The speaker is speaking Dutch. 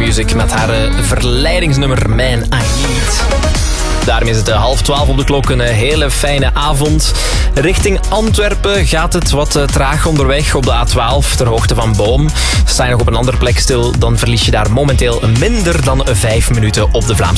Music met haar verleidingsnummer Man I Need. Daarmee is het 11:30 op de klok. Een hele fijne avond. Richting Antwerpen gaat het wat traag onderweg op de A12 ter hoogte van Boom. Sta je nog op een andere plek stil, dan verlies je daar momenteel minder dan 5 minuten op de Vlaamse